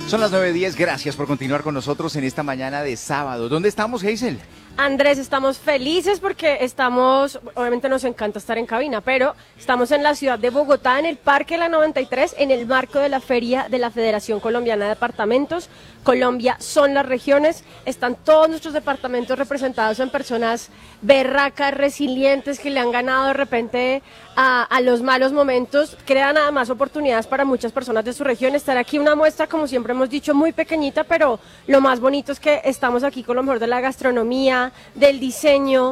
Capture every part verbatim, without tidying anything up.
Son las nueve diez, gracias por continuar con nosotros en esta mañana de sábado. ¿Dónde estamos, Hazel? Andrés, estamos felices porque estamos, obviamente nos encanta estar en cabina, pero estamos en la ciudad de Bogotá, en el Parque La noventa y tres, en el marco de la Feria de la Federación Colombiana de Departamentos. Colombia son las regiones, están todos nuestros departamentos representados en personas berracas, resilientes, que le han ganado de repente a, a los malos momentos, crean además oportunidades para muchas personas de su región. Estar aquí una muestra, como siempre hemos dicho, muy pequeñita, pero lo más bonito es que estamos aquí con lo mejor de la gastronomía, del diseño,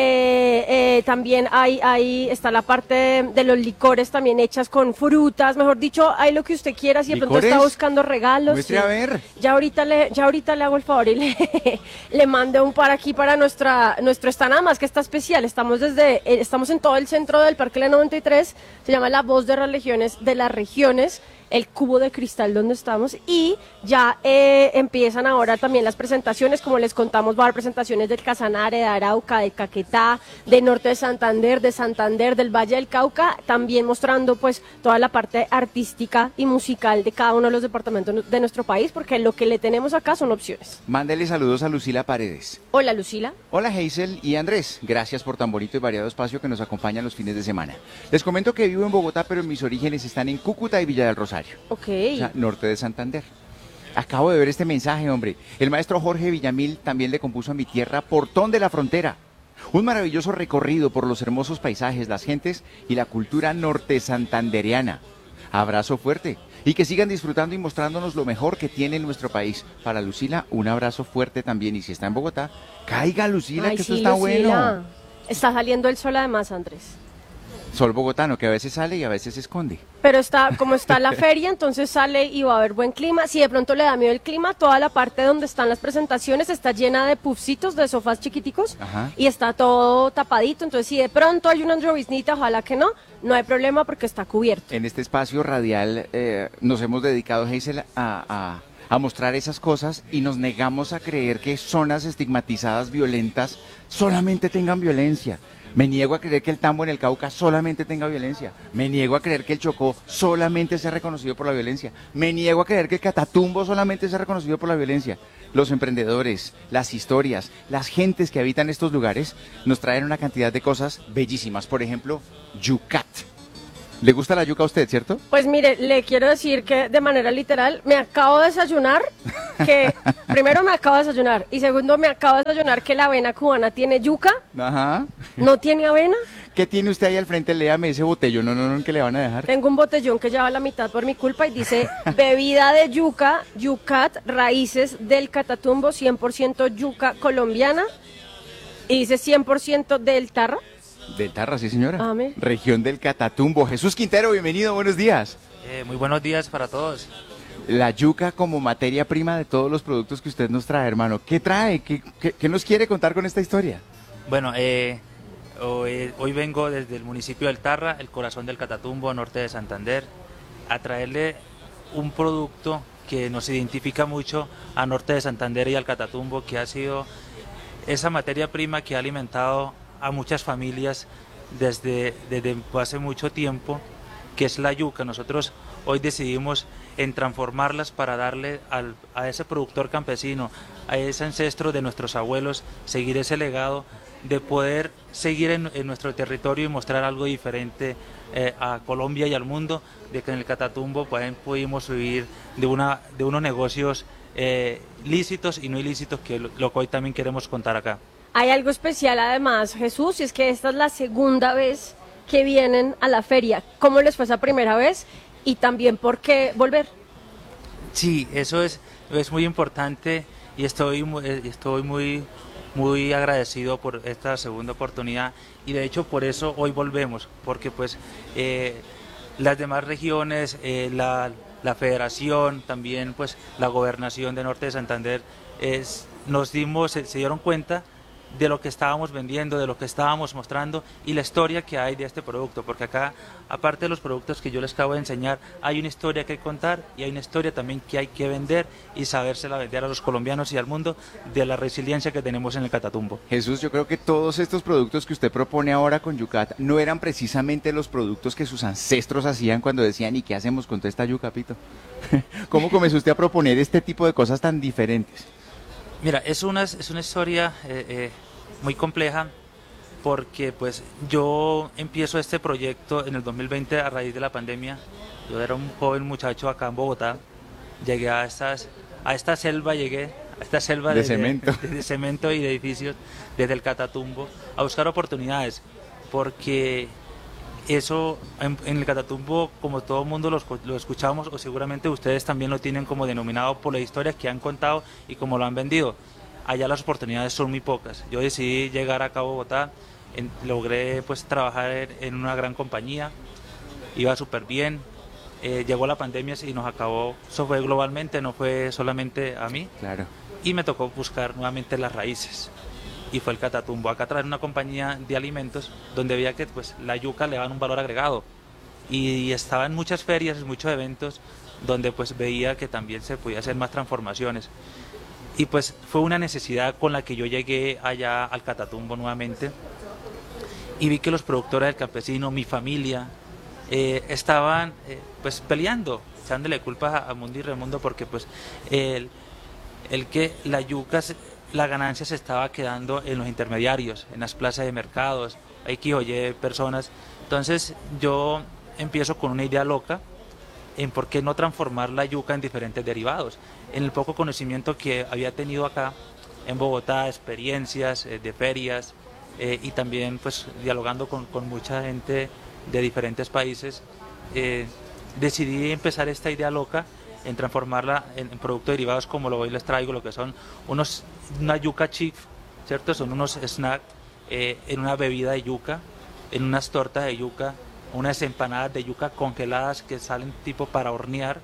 de eh, también hay, hay está la parte de, de los licores también hechas con frutas, mejor dicho, hay lo que usted quiera, si de pronto está buscando regalos. Muestre a ver. Ya ahorita le, ya ahorita le hago el favor y le, le mando un par aquí para nuestra, nuestro stand, nada más que está especial. Estamos desde, eh, estamos en todo el centro del Parque La noventa y tres, se llama La Voz de las Regiones, de las regiones, el cubo de cristal donde estamos, y ya eh, empiezan ahora también las presentaciones, como les contamos, va a haber presentaciones del Casanare, de Arauca, de Caquetá, de Norte de Santander, de Santander, del Valle del Cauca, también mostrando pues toda la parte artística y musical de cada uno de los departamentos de nuestro país, porque lo que le tenemos acá son opciones. Mándele saludos a Lucila Paredes. Hola, Lucila. Hola, Hazel y Andrés. Gracias por tan bonito y variado espacio que nos acompaña los fines de semana. Les comento que vivo en Bogotá, pero mis orígenes están en Cúcuta y Villa del Rosario. Ok. O sea, norte de Santander. Acabo de ver este mensaje, hombre. El maestro Jorge Villamil también le compuso a mi tierra Portón de la Frontera. Un maravilloso recorrido por los hermosos paisajes, las gentes y la cultura norte santandereana. Abrazo fuerte. Y que sigan disfrutando y mostrándonos lo mejor que tiene nuestro país. Para Lucila, un abrazo fuerte también. Y si está en Bogotá, caiga, Lucila, Ay, que sí, esto está Lucila. bueno. Está saliendo el sol además, Andrés. Sol bogotano, que a veces sale y a veces se esconde. Pero está, como está la feria, entonces sale y va a haber buen clima. Si de pronto le da miedo el clima, toda la parte donde están las presentaciones está llena de pufcitos, de sofás chiquiticos. Ajá. Y está todo tapadito. Entonces, si de pronto hay una lloviznita, ojalá que no, no hay problema porque está cubierto. En este espacio radial eh, nos hemos dedicado, Hazel, a, a, a mostrar esas cosas y nos negamos a creer que zonas estigmatizadas, violentas, solamente tengan violencia. Me niego a creer que el Tambo en el Cauca solamente tenga violencia. Me niego a creer que el Chocó solamente sea reconocido por la violencia. Me niego a creer que el Catatumbo solamente sea reconocido por la violencia. Los emprendedores, las historias, las gentes que habitan estos lugares nos traen una cantidad de cosas bellísimas. Por ejemplo, yucat. ¿Le gusta la yuca a usted, cierto? Pues mire, le quiero decir que de manera literal me acabo de desayunar, que primero me acabo de desayunar y segundo me acabo de desayunar que la avena cubana tiene yuca. Ajá. ¿No tiene avena? ¿Qué tiene usted ahí al frente? Léame ese botellón, no, no, no, que le van a dejar. Tengo un botellón que lleva la mitad por mi culpa y dice bebida de yuca, yucat, raíces del Catatumbo, cien por ciento yuca colombiana, y dice cien por ciento del Tarra. Del Tarra, sí señora. Amén. Región del Catatumbo. Jesús Quintero, bienvenido, buenos días. Eh, muy buenos días para todos. La yuca como materia prima de todos los productos que usted nos trae, hermano. ¿Qué trae? ¿Qué, qué, qué nos quiere contar con esta historia? Bueno, eh, hoy, hoy vengo desde el municipio del Tarra, el corazón del Catatumbo, norte de Santander, a traerle un producto que nos identifica mucho a norte de Santander y al Catatumbo, que ha sido esa materia prima que ha alimentado a muchas familias desde, desde hace mucho tiempo, que es la yuca. Nosotros hoy decidimos en transformarlas para darle al, a ese productor campesino, a ese ancestro de nuestros abuelos, seguir ese legado de poder seguir en, en nuestro territorio y mostrar algo diferente eh, a Colombia y al mundo, de que en el Catatumbo pues, pudimos vivir de, una, de unos negocios eh, lícitos y no ilícitos, que lo, lo que hoy también queremos contar acá. Hay algo especial además, Jesús, y es que esta es la segunda vez que vienen a la feria. ¿Cómo les fue esa primera vez? Y también, ¿por qué volver? Sí, eso es, es muy importante y estoy, estoy muy, muy agradecido por esta segunda oportunidad, y de hecho por eso hoy volvemos, porque pues eh, las demás regiones, eh, la, la federación, también pues la gobernación de Norte de Santander, es, nos dimos, se, se dieron cuenta de lo que estábamos vendiendo, de lo que estábamos mostrando y la historia que hay de este producto, porque acá, aparte de los productos que yo les acabo de enseñar, hay una historia que contar y hay una historia también que hay que vender y sabérsela vender a los colombianos y al mundo de la resiliencia que tenemos en el Catatumbo. Jesús, yo creo que todos estos productos que usted propone ahora con Yucat no eran precisamente los productos que sus ancestros hacían cuando decían, ¿y qué hacemos con toda esta yuca, Pito? ¿Cómo comenzó usted a proponer este tipo de cosas tan diferentes? Mira, es una, es una historia eh, eh, muy compleja porque pues yo empiezo este proyecto en el dos mil veinte a raíz de la pandemia. Yo era un joven muchacho acá en Bogotá, llegué a, estas, a esta selva, llegué a esta selva de, de, cemento. De, de cemento y de edificios desde el Catatumbo a buscar oportunidades, porque eso en, en el Catatumbo, como todo el mundo lo, lo escuchamos, o seguramente ustedes también lo tienen como denominado por la historia que han contado y como lo han vendido. Allá las oportunidades son muy pocas. Yo decidí llegar acá a Bogotá, en, logré pues trabajar en, en una gran compañía, iba súper bien. Eh, llegó la pandemia y nos acabó, eso fue globalmente, no fue solamente a mí. Claro. Y me tocó buscar nuevamente las raíces. Y fue el Catatumbo. Acá traer una compañía de alimentos donde veía que pues la yuca le daban un valor agregado y estaba en muchas ferias, en muchos eventos donde pues veía que también se podía hacer más transformaciones y pues fue una necesidad con la que yo llegué allá al Catatumbo nuevamente y vi que los productores del campesino, mi familia, eh, estaban eh, pues peleando, echándole culpas a, a Mundo y Remundo porque pues el, el que la yuca se, la ganancia se estaba quedando en los intermediarios, en las plazas de mercados, X o Y personas. Entonces yo empiezo con una idea loca en por qué no transformar la yuca en diferentes derivados. En el poco conocimiento que había tenido acá en Bogotá, experiencias eh, de ferias eh, y también pues dialogando con, con mucha gente de diferentes países, eh, decidí empezar esta idea loca en transformarla en, en productos derivados como lo hoy les traigo, lo que son unos, una yuca chic, ¿cierto? Son unos snacks eh, en una bebida de yuca, en unas tortas de yuca, unas empanadas de yuca congeladas que salen tipo para hornear.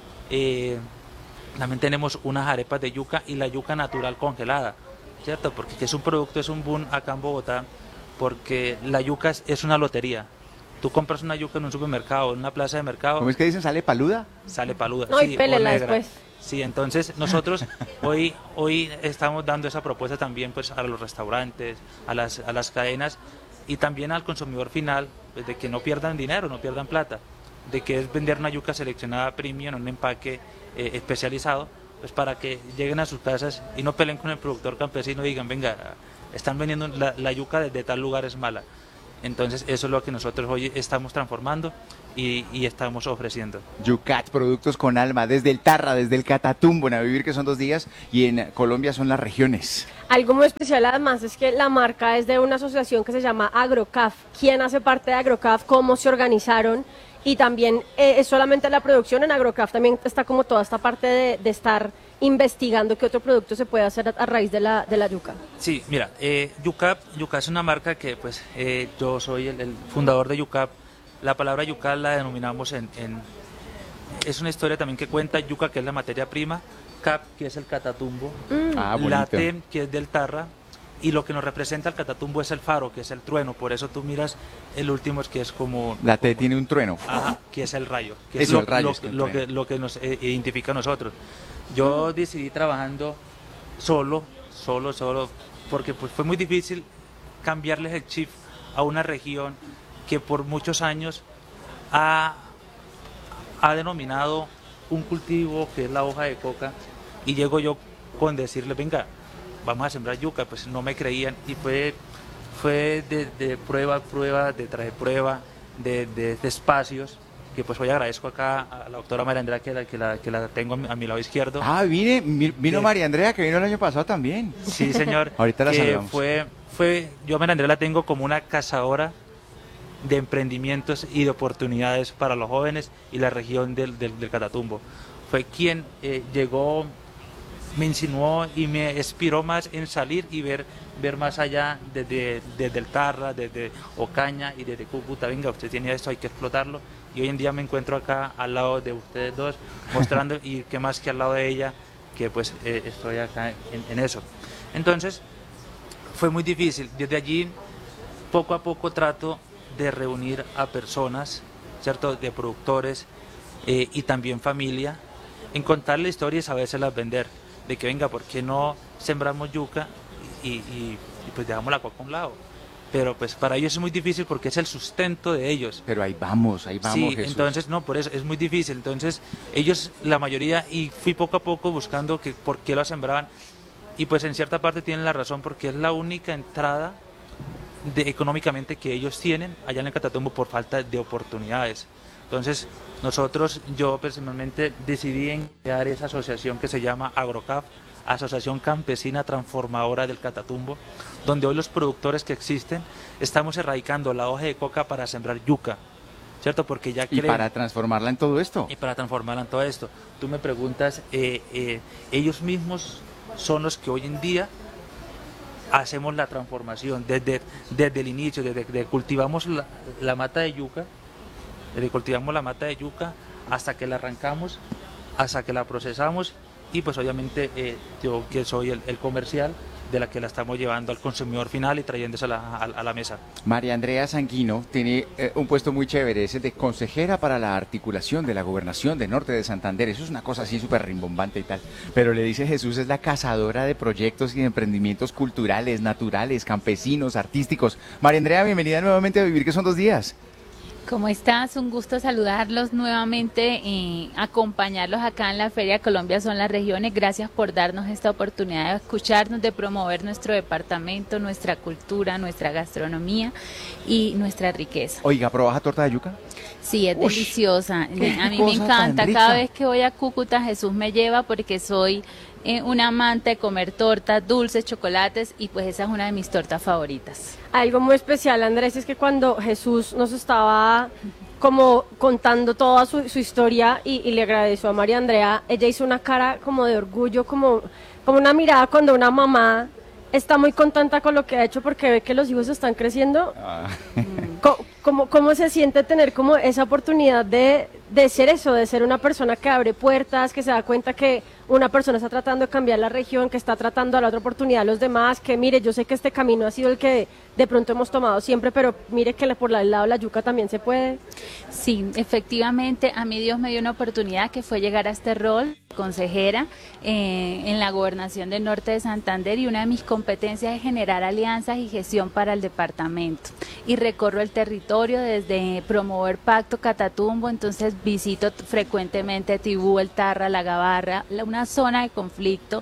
Eh, también tenemos unas arepas de yuca y la yuca natural congelada, ¿cierto? Porque que es un producto, es un boom acá en Bogotá, porque la yuca es, es una lotería. Tú compras una yuca en un supermercado, en una plaza de mercado. ¿Cómo es que dicen? ¿Sale paluda? Sale paluda. No, sí, y pélela después. Sí, entonces nosotros hoy, hoy estamos dando esa propuesta también pues a los restaurantes, a las, a las cadenas y también al consumidor final, pues, de que no pierdan dinero, no pierdan plata, de que es vender una yuca seleccionada premium en un empaque eh, especializado, pues para que lleguen a sus casas y no peleen con el productor campesino y digan, venga, están vendiendo la, la yuca de, de tal lugar es mala. Entonces eso es lo que nosotros hoy estamos transformando y, y estamos ofreciendo. Yucat, productos con alma, desde el Tarra, desde el Catatumbo, en Avivir, que son dos días, y en Colombia son las regiones. Algo muy especial además es que la marca es de una asociación que se llama AgroCaf. ¿Quién hace parte de AgroCaf? ¿Cómo se organizaron? Y también eh, es solamente la producción. En AgroCaf también está como toda esta parte de, de estar investigando qué otro producto se puede hacer a, a raíz de la, de la yuca. Sí, mira, eh, Yucap, Yucap es una marca que pues eh, yo soy el, el fundador de Yucap. La palabra yuca la denominamos en, en... Es una historia también que cuenta yuca, que es la materia prima, cap, que es el Catatumbo, Mm. Ah, bonito. late, que es del Tarra, y lo que nos representa el Catatumbo es el faro, que es el trueno. Por eso tú miras el último, es que es como... La T tiene un trueno. Ajá, que es el rayo, que es Eso, lo, el rayo, lo- es que el lo que, trueno. lo que nos eh, identifica a nosotros. Yo decidí trabajando solo, solo, solo, porque pues fue muy difícil cambiarles el chip a una región que por muchos años ha, ha denominado un cultivo que es la hoja de coca, y llego yo con decirles, venga, vamos a sembrar yuca, pues no me creían, y fue, fue de, de prueba a prueba, de traje prueba, de, de, de espacios, que pues hoy agradezco acá a la doctora María Andrea, que la, que la, que la tengo a mi, a mi lado izquierdo. Ah, vine, mi- vino Sí. María Andrea, que vino el año pasado también. Sí, señor. Ahorita la que saludamos. Fue, fue, yo a María Andrea la tengo como una cazadora de emprendimientos y de oportunidades para los jóvenes y la región del, del, del Catatumbo. Fue quien eh, llegó, me insinuó y me inspiró más en salir y ver, ver más allá desde, desde el Tarra, desde Ocaña y desde Cúcuta. Venga, usted tiene esto, hay que explotarlo. Y hoy en día me encuentro acá al lado de ustedes dos, mostrando, y qué más que al lado de ella, que pues eh, estoy acá en, en eso. Entonces, fue muy difícil. Desde allí, poco a poco trato de reunir a personas, ¿cierto?, de productores eh, y también familia, en contarle historias y sabérselas vender, de que venga, ¿por qué no sembramos yuca y, y, y pues dejamos la coca a un lado? Pero pues para ellos es muy difícil porque es el sustento de ellos. Pero ahí vamos, ahí vamos, Sí, Jesús. entonces no, por eso es muy difícil. Entonces ellos, la mayoría, y fui poco a poco buscando que por qué lo sembraban, y pues en cierta parte tienen la razón porque es la única entrada de, económicamente que ellos tienen allá en el Catatumbo por falta de oportunidades. Entonces nosotros, yo personalmente decidí en crear esa asociación que se llama AgroCaf, Asociación Campesina Transformadora del Catatumbo, donde hoy los productores que existen estamos erradicando la hoja de coca para sembrar yuca, ¿cierto? Porque ya Y creen, para transformarla en todo esto. y para transformarla en todo esto. Tú me preguntas, eh, eh, ellos mismos son los que hoy en día hacemos la transformación desde, desde el inicio, desde que cultivamos la, la mata de yuca, desde que cultivamos la mata de yuca hasta que la arrancamos, hasta que la procesamos, y pues obviamente eh, yo que soy el, el comercial de la que la estamos llevando al consumidor final y trayéndosela a, a la mesa. María Andrea Sanguino tiene eh, un puesto muy chévere, es el de consejera para la articulación de la gobernación de Norte de Santander. Eso es una cosa así súper rimbombante y tal. Pero le dice Jesús, es la cazadora de proyectos y de emprendimientos culturales, naturales, campesinos, artísticos. María Andrea, bienvenida nuevamente a Vivir, que son dos días. ¿Cómo estás? Un gusto saludarlos nuevamente y acompañarlos acá en la Feria Colombia Son las Regiones. Gracias por darnos esta oportunidad de escucharnos, de promover nuestro departamento, nuestra cultura, nuestra gastronomía y nuestra riqueza. Oiga, ¿probaja torta de yuca? Sí, es Uy, deliciosa. A mí me cosa tan encanta. rica. Cada vez que voy a Cúcuta, Jesús me lleva porque soy eh, una amante de comer tortas, dulces, chocolates, y pues esa es una de mis tortas favoritas. Algo muy especial, Andrés, es que cuando Jesús nos estaba como contando toda su, su historia y, y le agradeció a María Andrea, ella hizo una cara como de orgullo, como, como una mirada cuando una mamá está muy contenta con lo que ha hecho porque ve que los hijos están creciendo. Ah. Co- ¿Cómo, cómo se siente tener como esa oportunidad de, de ser eso, de ser una persona que abre puertas, que se da cuenta que una persona está tratando de cambiar la región, que está tratando a la otra oportunidad a los demás, que mire, yo sé que este camino ha sido el que de pronto hemos tomado siempre, pero mire que por el lado de la yuca también se puede? Sí, efectivamente, a mí Dios me dio una oportunidad que fue llegar a este rol, consejera eh, en la gobernación del Norte de Santander, y una de mis competencias es generar alianzas y gestión para el departamento. Y recorro el territorio desde promover Pacto Catatumbo, entonces visito frecuentemente Tibú, El Tarra, La Gabarra, la- una zona de conflicto,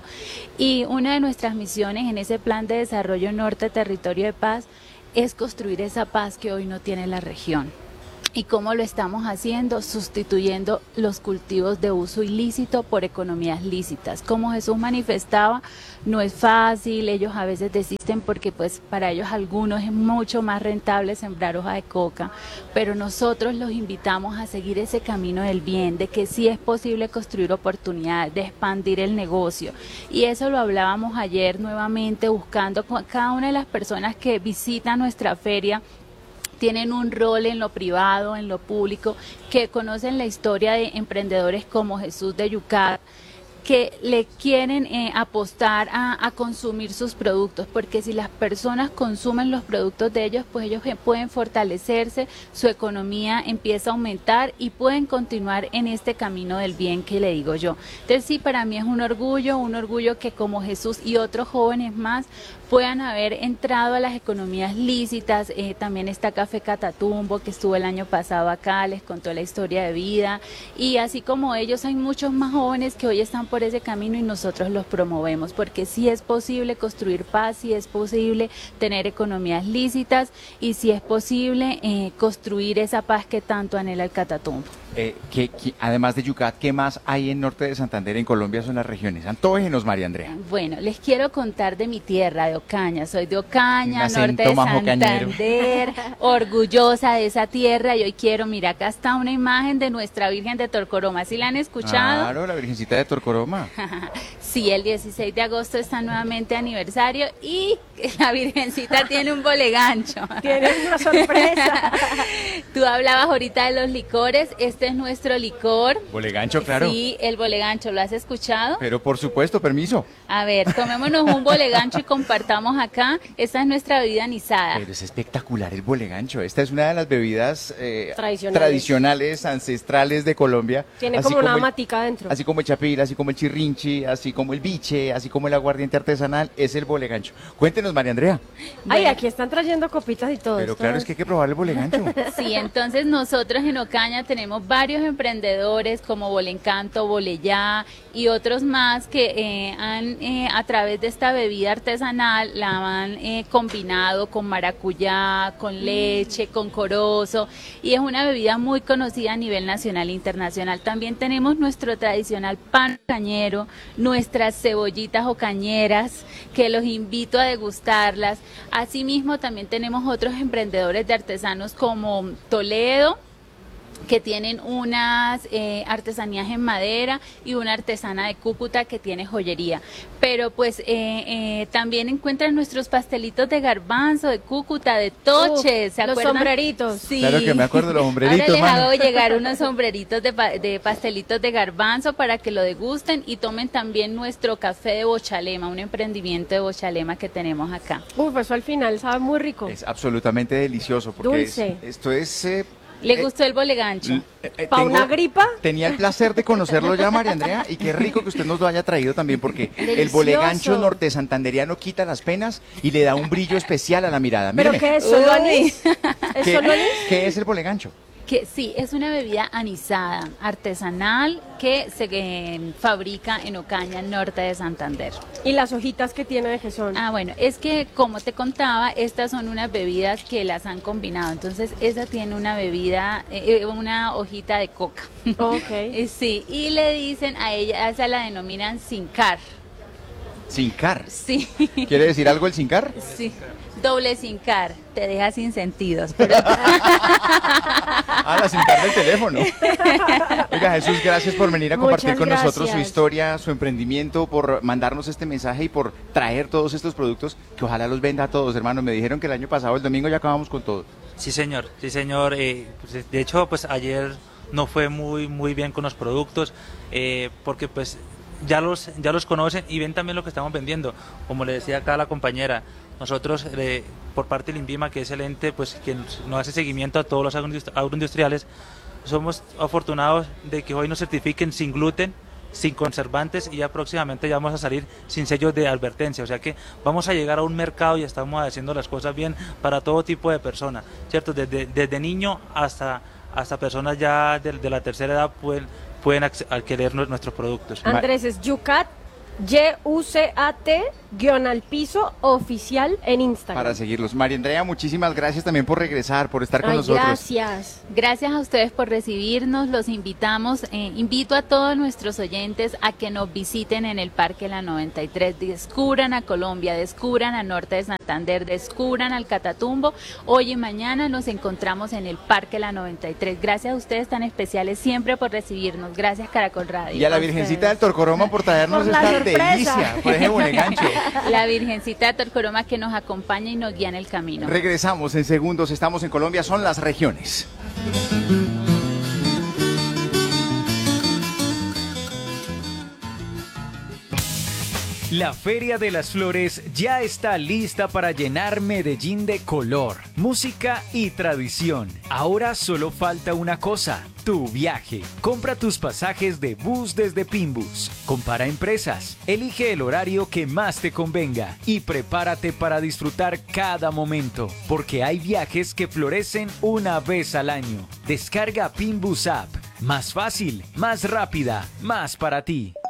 y una de nuestras misiones en ese plan de desarrollo norte, territorio de paz, es construir esa paz que hoy no tiene la región. ¿Y cómo lo estamos haciendo? Sustituyendo los cultivos de uso ilícito por economías lícitas. Como Jesús manifestaba, no es fácil, ellos a veces desisten porque pues para ellos algunos es mucho más rentable sembrar hoja de coca, pero nosotros los invitamos a seguir ese camino del bien, de que sí es posible construir oportunidades, de expandir el negocio. Y eso lo hablábamos ayer nuevamente, buscando con cada una de las personas que visitan nuestra feria, tienen un rol en lo privado, en lo público, que conocen la historia de emprendedores como Jesús de Yucat, que le quieren eh, apostar a, a consumir sus productos, porque si las personas consumen los productos de ellos, pues ellos pueden fortalecerse, su economía empieza a aumentar y pueden continuar en este camino del bien que le digo yo. Entonces sí, para mí es un orgullo, un orgullo que como Jesús y otros jóvenes más puedan haber entrado a las economías lícitas. Eh, también está Café Catatumbo, que estuvo el año pasado acá, les contó la historia de vida, y así como ellos hay muchos más jóvenes que hoy están por ese camino y nosotros los promovemos, porque sí es posible construir paz, sí es posible tener economías lícitas y sí es posible eh, construir esa paz que tanto anhela el Catatumbo. Eh, ¿qué- qué- además de Yucat, ¿qué más hay en Norte de Santander, en Colombia, son las regiones? Antógenos, María Andrea. Bueno, les quiero contar de mi tierra, de Ocaña. Soy de Un Ocaña, acento norte de majocañero. Santander, orgullosa de esa tierra. Y hoy quiero, mira, acá está una imagen de nuestra Virgen de Torcoroma. ¿Sí la han escuchado? Claro, la Virgencita de Torcoroma. Torcoroma. Sí, el dieciséis de agosto está nuevamente aniversario y la Virgencita tiene un bolegancho. Tiene una sorpresa. Tú hablabas ahorita de los licores, este es nuestro licor. Bolegancho, claro. Sí, el bolegancho, ¿lo has escuchado? Pero por supuesto, permiso. A ver, tomémonos un bolegancho y compartamos acá. Esta es nuestra bebida anisada. Pero es espectacular el bolegancho. Esta es una de las bebidas eh, Tradicionales. tradicionales, ancestrales de Colombia. Tiene Así como una el- matica adentro. Así como el chapil, así como el chirrinchi, así como el biche, así como el aguardiente artesanal, es el bolegancho. Cuéntenos, María Andrea. Ay, aquí están trayendo copitas y todo. Pero esto claro, es que hay que probar el bolegancho. Sí, entonces nosotros en Ocaña tenemos varios emprendedores como Bolencanto, Boleyá y otros más que eh, han eh, a través de esta bebida artesanal la han eh, combinado con maracuyá, con leche, con corozo y es una bebida muy conocida a nivel nacional e internacional. También tenemos nuestro tradicional pan cañero, nuestras cebollitas ocañeras que los invito a degustarlas. Asimismo también tenemos otros emprendedores de artesanos como Toledo, que tienen unas eh, artesanías en madera y una artesana de Cúcuta que tiene joyería. Pero pues eh, eh, también encuentran nuestros pastelitos de garbanzo, de Cúcuta, de toche, Uf, ¿se los acuerdan? sombreritos. Sí. Claro que me acuerdo de los sombreritos, Ahora les mano. hago llegar unos sombreritos de, pa- de pastelitos de garbanzo para que lo degusten y tomen también nuestro café de Bochalema, un emprendimiento de Bochalema que tenemos acá. Uf, eso al final sabe muy rico. Es absolutamente delicioso porque es- Dulce. esto es... eh, ¿Le eh, gustó el bolegancho? eh, eh, ¿Pa' tengo- una gripa? Tenía el placer de conocerlo ya, María Andrea, y qué rico que usted nos lo haya traído también, porque el Delicioso. bolegancho norte santanderiano quita las penas y le da un brillo especial a la mirada. ¿Pero Míreme, qué es? ¿Solo Uy. anís? ¿Es ¿qué, solo anís? qué es el bolegancho? Que sí, es una bebida anisada, artesanal, que se eh, fabrica en Ocaña, norte de Santander. ¿Y las hojitas que tiene de qué son? Ah, bueno, es que como te contaba, estas son unas bebidas que las han combinado. Entonces, esa tiene una bebida, eh, una hojita de coca. Ok. Eh, Sí, y le dicen a ella, a esa la denominan sincar. Sincar. Sí, ¿Quiere decir algo el sincar? sí. Doble sincar, te deja sin sentidos. Pero Ah, la sincar del teléfono. Oiga, Jesús, gracias por venir a compartir Muchas con nosotros su gracias. historia, su emprendimiento, por mandarnos este mensaje y por traer todos estos productos que ojalá los venda a todos, hermano. Me dijeron que el año pasado, el domingo, ya acabamos con todo. Sí, señor, sí, señor. Eh, pues, de hecho, pues ayer no fue muy, muy bien con los productos, eh, porque pues ya los, ya los conocen y ven también lo que estamos vendiendo. Como le decía acá la compañera, nosotros eh, por parte del INVIMA, que es el ente pues, que nos, nos hace seguimiento a todos los agroindustri- agroindustriales, somos afortunados de que hoy nos certifiquen sin gluten, sin conservantes y ya próximamente ya vamos a salir sin sellos de advertencia, o sea que vamos a llegar a un mercado y estamos haciendo las cosas bien para todo tipo de personas, ¿cierto? Desde, desde niño hasta, hasta personas ya de, de la tercera edad pueden, pueden acce- adquirir nu- nuestros productos. Andrés es Yucat, Y U C A T, guión al piso, oficial en Instagram. Para seguirlos. María Andrea, muchísimas gracias también por regresar, por estar con Ay, nosotros. gracias. Gracias a ustedes por recibirnos, los invitamos, eh, invito a todos nuestros oyentes a que nos visiten en el Parque La noventa y tres, descubran a Colombia, descubran a Norte de Santander, descubran al Catatumbo. Hoy y mañana nos encontramos en el Parque La noventa y tres. Gracias a ustedes tan especiales siempre por recibirnos. Gracias Caracol Radio. Y a la a Virgencita ustedes. del Torcoroma por traernos Por la esta sorpresa. delicia, por ejemplo, bolegancho. La Virgencita de Torcoroma que nos acompaña y nos guía en el camino. Regresamos en segundos, estamos en Colombia, son las regiones. La Feria de las Flores ya está lista para llenar Medellín de color, música y tradición. Ahora solo falta una cosa, tu viaje. Compra tus pasajes de bus desde Pinbus. Compara empresas, elige el horario que más te convenga y prepárate para disfrutar cada momento, porque hay viajes que florecen una vez al año. Descarga Pinbus App. Más fácil, más rápida, más para ti.